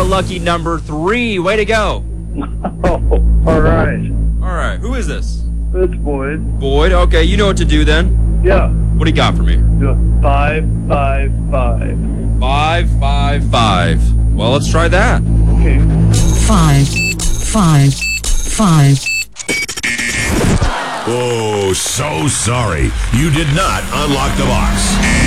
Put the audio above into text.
lucky number 3. Way to go. Oh, all right. All right, who is this? It's Boyd. Boyd, okay, you know what to do then. Yeah. What do you got for me? 555. 555. Well, let's try that. Okay. 555. Oh, so sorry. You did not unlock the box.